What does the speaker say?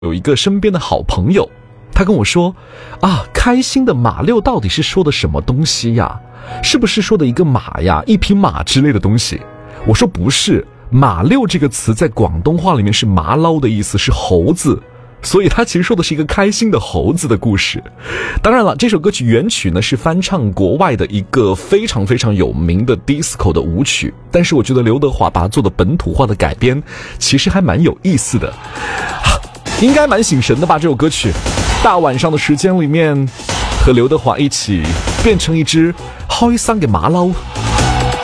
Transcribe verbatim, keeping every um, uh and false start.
有一个身边的好朋友，他跟我说啊，开心的马六到底是说的什么东西呀？是不是说的一个马呀，一匹马之类的东西？我说不是，马六这个词在广东话里面是麻捞的意思，是猴子，所以他其实说的是一个开心的猴子的故事。当然了，这首歌曲原曲呢是翻唱国外的一个非常非常有名的 disco 的舞曲，但是我觉得刘德华把它做的本土化的改编其实还蛮有意思的，应该蛮醒神的吧。这首歌曲大晚上的时间里面和刘德华一起变成一只开心的马騮。